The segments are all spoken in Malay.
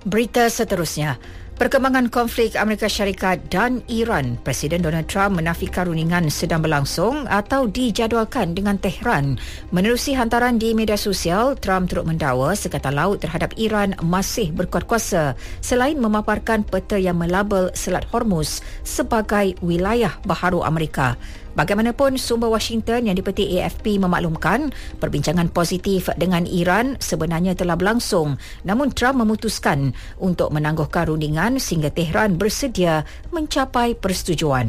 Berita seterusnya. Perkembangan konflik Amerika Syarikat dan Iran, Presiden Donald Trump menafikan rundingan sedang berlangsung atau dijadualkan dengan Tehran. Menerusi hantaran di media sosial, Trump turut mendakwa Sekatan Laut terhadap Iran masih berkuat kuasa selain memaparkan peta yang melabel Selat Hormuz sebagai wilayah baharu Amerika. Bagaimanapun, sumber Washington yang dipetik AFP memaklumkan perbincangan positif dengan Iran sebenarnya telah berlangsung, namun Trump memutuskan untuk menangguhkan rundingan sehingga Tehran bersedia mencapai persetujuan.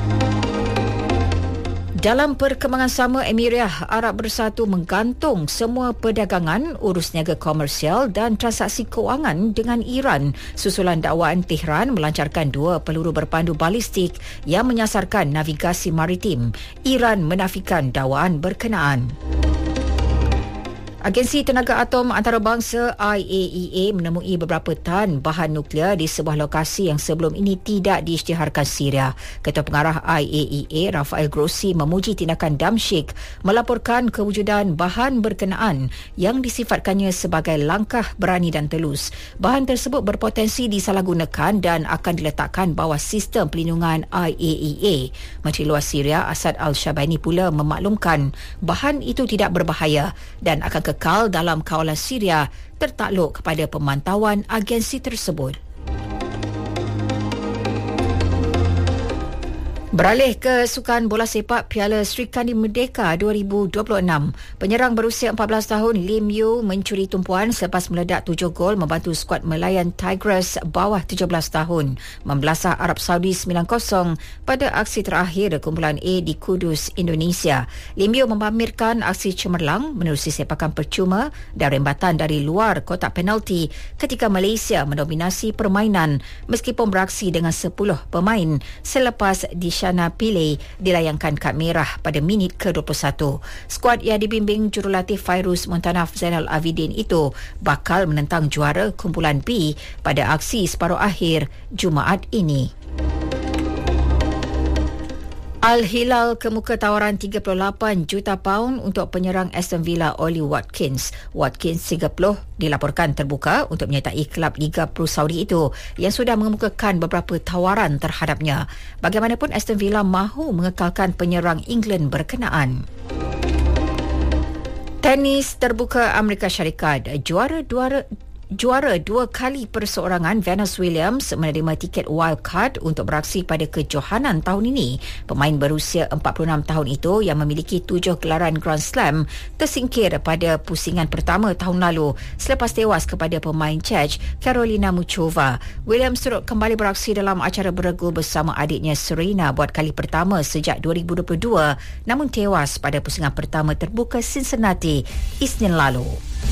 Dalam perkembangan sama, Emirat Arab Bersatu menggantung semua perdagangan, urus niaga komersial dan transaksi kewangan dengan Iran susulan dakwaan Tehran melancarkan 2 peluru berpandu balistik yang menyasarkan navigasi maritim. Iran menafikan dakwaan berkenaan. Agensi Tenaga Atom Antarabangsa IAEA menemui beberapa tan bahan nuklear di sebuah lokasi yang sebelum ini tidak diisytiharkan Syria. Ketua Pengarah IAEA Rafael Grossi memuji tindakan Damsyik melaporkan kewujudan bahan berkenaan yang disifatkannya sebagai langkah berani dan telus. Bahan tersebut berpotensi disalahgunakan dan akan diletakkan bawah sistem pelindungan IAEA. Menteri Luar Syria Asad Al-Shabaini pula memaklumkan bahan itu tidak berbahaya dan akan kekal dalam kawalan Syria tertakluk kepada pemantauan agensi tersebut. Beralih ke Sukan Bola Sepak Piala Sri Kandi Merdeka 2026. Penyerang berusia 14 tahun Lim Yu mencuri tumpuan selepas meledak 7 gol membantu skuad melayan Tigers bawah 17 tahun membelasah Arab Saudi 9-0 pada aksi terakhir kumpulan A di Kudus, Indonesia. Lim Yu memamerkan aksi cemerlang menerusi sepakan percuma dan rembatan dari luar kotak penalti ketika Malaysia mendominasi permainan meskipun beraksi dengan 10 pemain selepas Shana Pillay dilayangkan kad merah pada minit ke-21. Skuad yang dibimbing jurulatih Fairuz Montanaf Zainal Abidin itu bakal menentang juara kumpulan B pada aksi separuh akhir Jumaat ini. Al-Hilal kemuka tawaran 38 juta paun untuk penyerang Aston Villa Ollie Watkins. Watkins 30 dilaporkan terbuka untuk menyertai kelab Liga Pro Saudi itu yang sudah mengemukakan beberapa tawaran terhadapnya. Bagaimanapun, Aston Villa mahu mengekalkan penyerang England berkenaan. Tenis terbuka Amerika Syarikat. Juara 2 kali perseorangan Venus Williams menerima tiket wildcard untuk beraksi pada kejohanan tahun ini. Pemain berusia 46 tahun itu yang memiliki 7 gelaran Grand Slam tersingkir pada pusingan pertama tahun lalu selepas tewas kepada pemain Czech Karolina Muchova. Williams turut kembali beraksi dalam acara beregu bersama adiknya Serena buat kali pertama sejak 2022 namun tewas pada pusingan pertama terbuka Cincinnati Isnin lalu.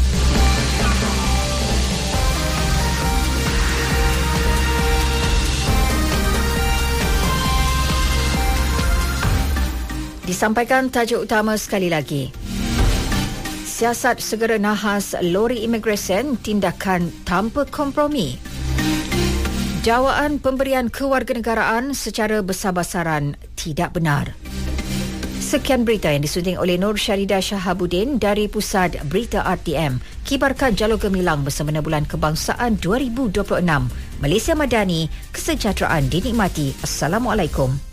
Disampaikan tajuk utama sekali lagi. Siasat segera nahas lori imigresen tindakan tanpa kompromi. Dakwaan pemberian kewarganegaraan secara besar-besaran tidak benar. Sekian berita yang disunting oleh Nur Syarida Shahabuddin dari Pusat Berita RTM. Kibarkan jalur gemilang bersama Bulan Kebangsaan 2026. Malaysia Madani, kesejahteraan dinikmati. Assalamualaikum.